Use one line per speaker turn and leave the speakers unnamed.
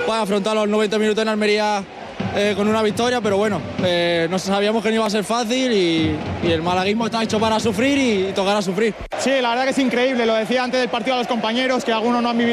pues, afrontar los 90 minutos en Almería con una victoria, pero bueno, no sabíamos que no iba a ser fácil y el malaguismo está hecho para sufrir y tocará sufrir.
Sí, la verdad que es increíble, lo decía antes del partido a los compañeros, que algunos no han vivido